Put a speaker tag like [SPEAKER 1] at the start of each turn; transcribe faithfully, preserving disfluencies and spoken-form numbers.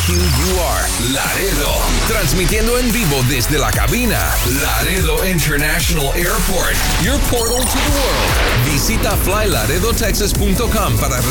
[SPEAKER 1] Q U R, Laredo. Transmitiendo en vivo desde la cabina. Laredo International Airport, your portal to the world. Visita fly laredo texas punto com para